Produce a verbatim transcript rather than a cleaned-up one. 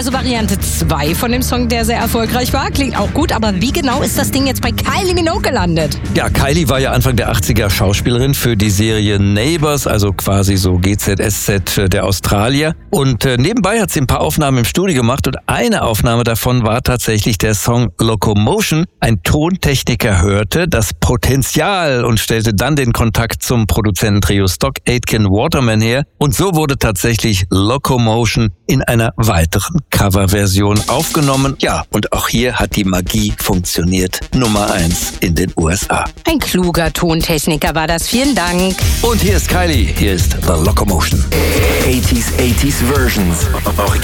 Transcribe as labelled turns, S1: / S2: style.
S1: also Variante zwei von dem Song, der sehr erfolgreich war. Klingt auch gut, aber wie genau ist das Ding jetzt bei Kylie Minogue gelandet?
S2: Ja, Kylie war ja Anfang der achtziger Schauspielerin für die Serie Neighbours, also quasi so G Z S Z der Australier. Und äh, nebenbei hat sie ein paar Aufnahmen im Studio gemacht und eine Aufnahme davon war tatsächlich der Song Locomotion. Ein Tontechniker hörte das Potenzial und stellte dann den Kontakt zum Produzententrio Stock Aitken Waterman her. Und so wurde tatsächlich Locomotion in einer weiteren Coverversion aufgenommen. Ja, und auch hier hat die Magie funktioniert. Nummer eins in den U S A.
S1: Ein kluger Tontechniker war das. Vielen Dank.
S2: Und hier ist Kylie. Hier ist The Locomotion.
S3: eighties, eighties versions. Original.